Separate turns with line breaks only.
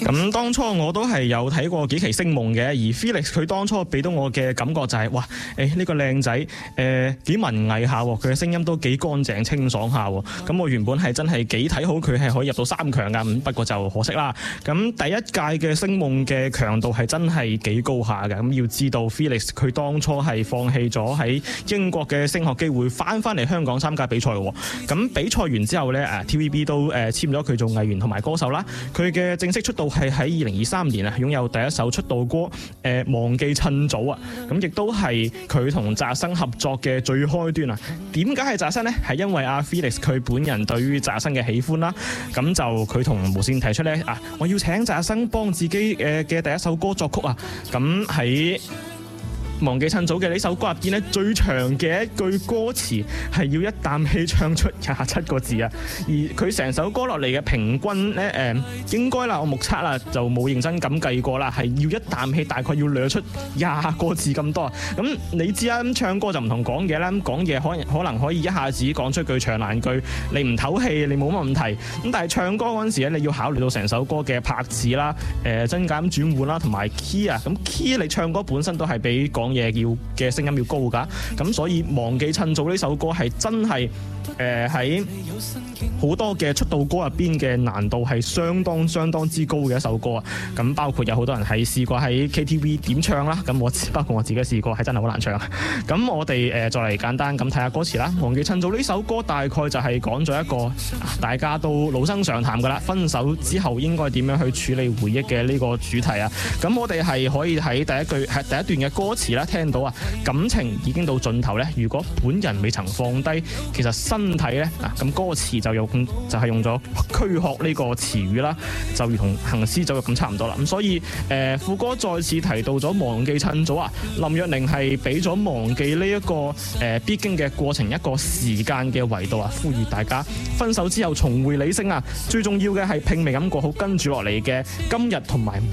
咁當初我都係有睇過幾期星夢嘅，而 Felix 佢當初俾到我嘅感覺就係、哇，呢個靚仔幾文藝下，佢嘅聲音都幾乾淨清爽下。咁我原本係真係幾睇好佢係可以入到3強噶，不過就可惜啦。咁第一屆嘅星夢嘅強度係真係幾高下嘅。咁要知道 Felix 佢當初係放棄咗喺英國嘅升學機會，翻嚟香港參加比賽嘅。咁比賽完之後呢 TVB 都簽咗佢做藝員同埋歌手啦。佢嘅正式出道係喺2023年啊，擁有第一首出道歌忘記趁早啊。咁亦都係佢同澤生合作嘅最開端啊。點解係澤生呢？係因為阿 Felix 佢本人對於澤生嘅喜歡啦。咁就佢同無線提出呢，我要請澤生幫自己嘅第一首歌作曲啊。咁喺忘記趁早嘅呢首歌入邊咧，最長嘅一句歌詞係要一啖氣唱出27個字啊！而佢成首歌落嚟嘅平均咧，應該啦，我目測啦就冇認真咁計過啦，係要一啖氣大概要掠出20個字咁多。咁你知啦，咁唱歌就唔同講嘢啦，咁講嘢可能可以一下子講出句長難句，你唔唞氣你冇乜問題。咁但係唱歌嗰陣時咧，你要考慮到成首歌嘅拍子啦、增減轉換啦，同埋 key 啊。咁 key 你唱歌本身都係比講嘢要嘅聲音要高㗎，咁所以忘記趁早呢首歌係真係喺好多嘅出道歌入邊嘅難度係相當之高嘅一首歌啊！咁包括有好多人係試過喺 KTV 點唱啦，咁包括我自己試過係真係好難唱。咁我哋再嚟簡單咁睇下歌詞啦。忘記趁早呢首歌大概就係講咗一個大家都老生常談㗎啦，分手之後應該點樣去處理回憶嘅呢個主題啊！咁我哋係可以喺第一段嘅歌詞啦聽到感情已經到盡頭咧，如果本人未曾放低，其實身體咧咁歌詞就係用咗軀殼呢個詞語啦，就如同行屍走肉咁差唔多啦。咁所以副歌再次提到咗忘記趁早啊，林若寧係俾咗忘記呢一個必經嘅過程一個時間嘅維度啊，呼籲大家分手之後重回理性啊，最重要嘅係拼命咁過好跟住落嚟嘅今日同埋